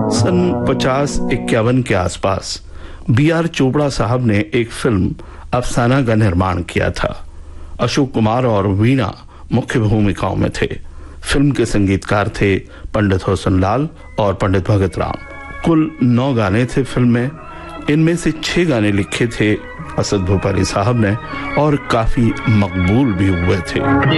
सन 50-51 के आसपास B.R. चोपड़ा साहब ने एक फिल्म अफसाना का निर्माण किया था। अशोक कुमार और वीणा मुख्य भूमिकाओं में थे। फिल्म के संगीतकार थे पंडित हुसन लाल और पंडित भगत राम। कुल 9 गाने थे फिल्म में। इनमें से 6 गाने लिखे थे असद भोपाली साहब ने और काफी मकबूल भी हुए थे।